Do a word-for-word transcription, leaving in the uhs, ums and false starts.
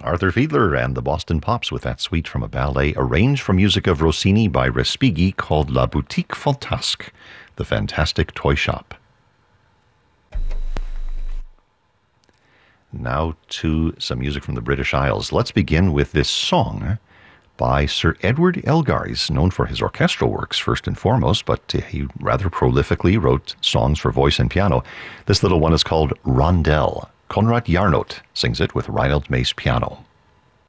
Arthur Fiedler and the Boston Pops with that suite from a ballet arranged for music of Rossini by Respighi called La Boutique Fantasque, the Fantastic Toy Shop. Now to some music from the British Isles. Let's begin with this song by Sir Edward Elgar. He's known for his orchestral works first and foremost, but he rather prolifically wrote songs for voice and piano. This little one is called Rondelle. Konrad Jarnot sings it with Reinhold Mase piano.